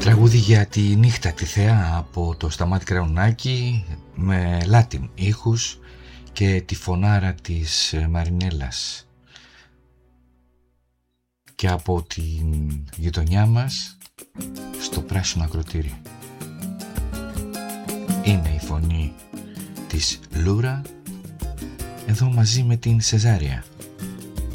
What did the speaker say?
Τραγούδι για τη νύχτα τη θεά από το Σταμάτη Κραουνάκη με Latin ήχους και τη φωνάρα της Μαρινέλας. Και από την γειτονιά μας στο πράσινο ακροτήρι είναι η φωνή της Λούρα εδώ μαζί με την Σεζάρια.